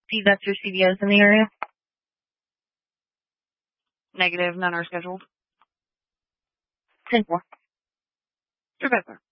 vets or CVS in the area? Negative, none are scheduled. 10-4. Your best, sir.